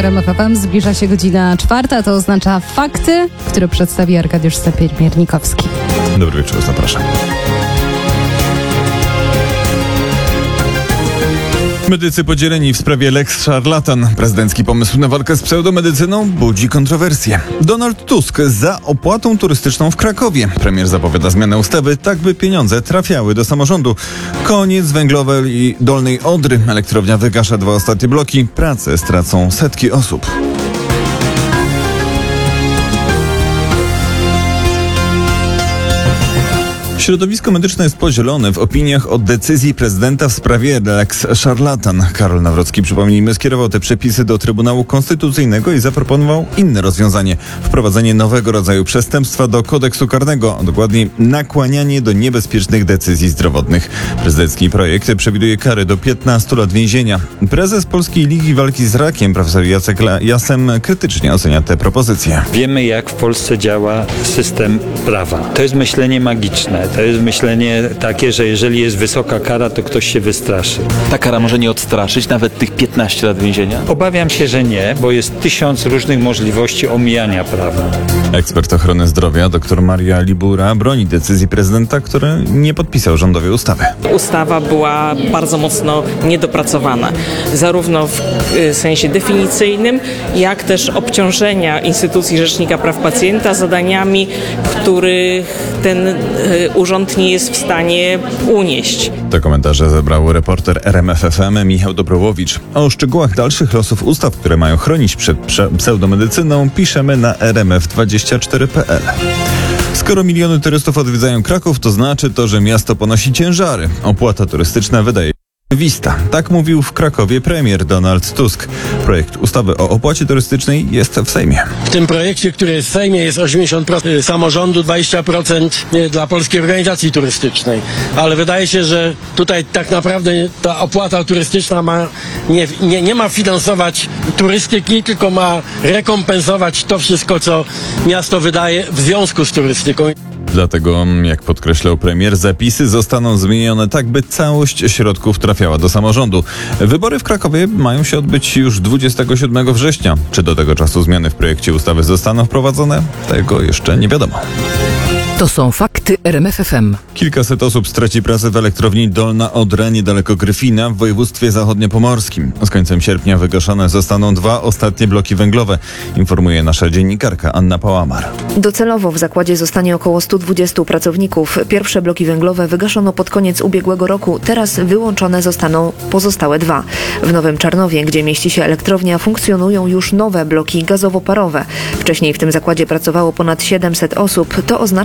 RMF FM. Zbliża się godzina 4, to oznacza fakty, które przedstawi Arkadiusz Sapier-Miernikowski. Dobry wieczór, zapraszam. Medycy podzieleni w sprawie Lex Szarlatan. Prezydencki pomysł na walkę z pseudomedycyną budzi kontrowersje. Donald Tusk za opłatą turystyczną w Krakowie. Premier zapowiada zmianę ustawy, tak by pieniądze trafiały do samorządu. Koniec Węglowej i Dolnej Odry. Elektrownia wygasza 2 ostatnie bloki. Pracę stracą setki osób. Środowisko medyczne jest podzielone w opiniach o decyzji prezydenta w sprawie Lex Szarlatan. Karol Nawrocki, przypomnijmy, skierował te przepisy do Trybunału Konstytucyjnego i zaproponował inne rozwiązanie. Wprowadzenie nowego rodzaju przestępstwa do kodeksu karnego, a dokładniej nakłanianie do niebezpiecznych decyzji zdrowotnych. Prezydencki projekt przewiduje kary do 15 lat więzienia. Prezes Polskiej Ligi Walki z Rakiem, profesor Jacek Jasem, krytycznie ocenia te propozycje. Wiemy, jak w Polsce działa system prawa. To jest myślenie magiczne. To jest myślenie takie, że jeżeli jest wysoka kara, to ktoś się wystraszy. Ta kara może nie odstraszyć nawet tych 15 lat więzienia? Obawiam się, że nie, bo jest 1000 różnych możliwości omijania prawa. Ekspert ochrony zdrowia dr Maria Libura broni decyzji prezydenta, który nie podpisał rządowej ustawy. Ustawa była bardzo mocno niedopracowana, zarówno w sensie definicyjnym, jak też obciążenia instytucji Rzecznika Praw Pacjenta zadaniami, których ten urząd nie jest w stanie unieść. Te komentarze zebrał reporter RMF FM Michał Dobrowowicz. O szczegółach dalszych losów ustaw, które mają chronić przed pseudomedycyną, piszemy na rmf24.pl. Skoro miliony turystów odwiedzają Kraków, to znaczy to, że miasto ponosi ciężary. Opłata turystyczna wydaje się wista. Tak mówił w Krakowie premier Donald Tusk. Projekt ustawy o opłacie turystycznej jest w Sejmie. W tym projekcie, który jest w Sejmie, jest 80% samorządu, 20% dla Polskiej Organizacji Turystycznej. Ale wydaje się, że tutaj tak naprawdę ta opłata turystyczna nie ma finansować turystyki, tylko ma rekompensować to wszystko, co miasto wydaje w związku z turystyką. Dlatego, jak podkreślał premier, zapisy zostaną zmienione tak, by całość środków trafiała do samorządu. Wybory w Krakowie mają się odbyć już 27 września. Czy do tego czasu zmiany w projekcie ustawy zostaną wprowadzone? Tego jeszcze nie wiadomo. To są fakty RMF FM. Kilkaset osób straci pracę w elektrowni Dolna Odra niedaleko Gryfina w województwie zachodniopomorskim. Z końcem sierpnia wygaszone zostaną 2 ostatnie bloki węglowe, informuje nasza dziennikarka Anna Pałamar. Docelowo w zakładzie zostanie około 120 pracowników. Pierwsze bloki węglowe wygaszono pod koniec ubiegłego roku. Teraz wyłączone zostaną pozostałe 2. W Nowym Czarnowie, gdzie mieści się elektrownia, funkcjonują już nowe bloki gazowo-parowe. Wcześniej w tym zakładzie pracowało ponad 700 osób. To oznacza,